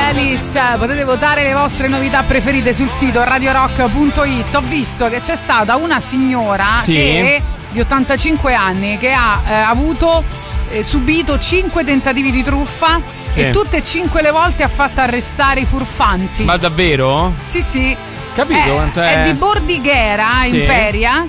Alice, potete votare le vostre novità preferite sul sito radiorock.it. Ho visto che c'è stata una signora che di 85 anni che ha subito 5 tentativi di truffa e tutte e 5 le volte ha fatto arrestare i furfanti. Ma davvero? Sì. Capito quanto è di Bordighera, Imperia.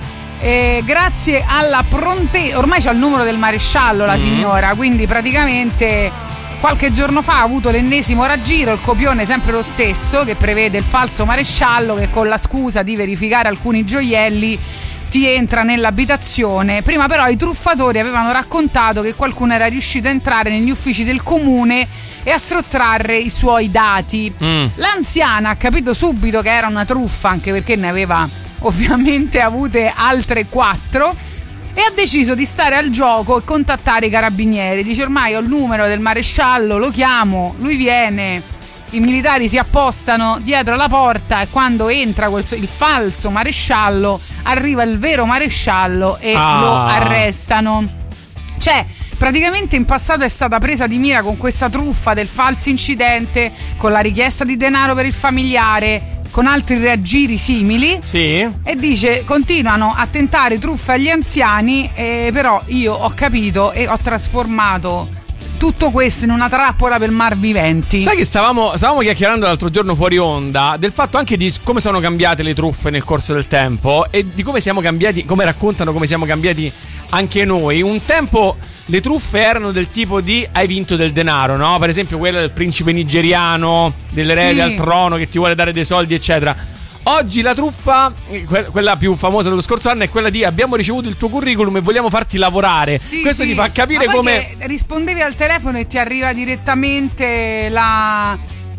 Grazie alla prontezza, ormai c'ha il numero del maresciallo la signora, quindi praticamente qualche giorno fa ha avuto l'ennesimo raggiro, il copione sempre lo stesso, che prevede il falso maresciallo che con la scusa di verificare alcuni gioielli ti entra nell'abitazione. Prima però i truffatori avevano raccontato che qualcuno era riuscito a entrare negli uffici del comune e a sottrarre i suoi dati. L'anziana ha capito subito che era una truffa, anche perché ne aveva ovviamente avute altre 4, e ha deciso di stare al gioco e contattare i carabinieri. Dice: ormai ho il numero del maresciallo, lo chiamo, lui viene, i militari si appostano dietro la porta e quando entra il falso maresciallo arriva il vero maresciallo e lo arrestano. Cioè, praticamente in passato è stata presa di mira con questa truffa del falso incidente, con la richiesta di denaro per il familiare, con altri raggiri simili. E dice: continuano a tentare truffe agli anziani, però io ho capito e ho trasformato tutto questo in una trappola per malviventi. Sai che stavamo chiacchierando l'altro giorno fuori onda del fatto anche di come sono cambiate le truffe nel corso del tempo e di come siamo cambiati, come raccontano come siamo cambiati anche noi. Un tempo le truffe erano del tipo di: hai vinto del denaro, no? Per esempio quella del principe nigeriano, dell'erede al trono che ti vuole dare dei soldi, eccetera. Oggi la truffa, quella più famosa dello scorso anno, è quella di: abbiamo ricevuto il tuo curriculum e vogliamo farti lavorare. Questo ti fa capire come rispondevi al telefono e ti arriva direttamente la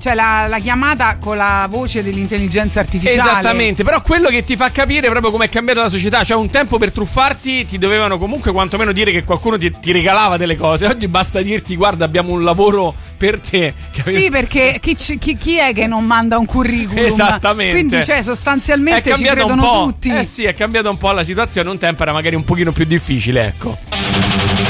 chiamata con la voce dell'intelligenza artificiale. Esattamente, però quello che ti fa capire proprio come è cambiata la società. Cioè un tempo per truffarti ti dovevano comunque quantomeno dire che qualcuno ti regalava delle cose. Oggi basta dirti: guarda, abbiamo un lavoro per te. Capito? Sì, perché chi è che non manda un curriculum? Esattamente. Quindi sostanzialmente ci credono tutti. Sì, è cambiata un po' la situazione. Un tempo era magari un pochino più difficile, ecco.